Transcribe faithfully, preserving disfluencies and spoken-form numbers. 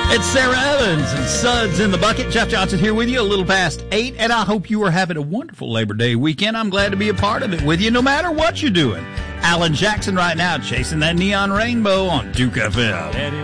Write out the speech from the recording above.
It's Sarah Evans and Suds in the Bucket. Jeff Johnson here with you, a little past eight, and I hope you are having a wonderful Labor Day weekend. I'm glad to be a part of it with you, no matter what you're doing. Alan Jackson right now chasing that neon rainbow on Duke F M.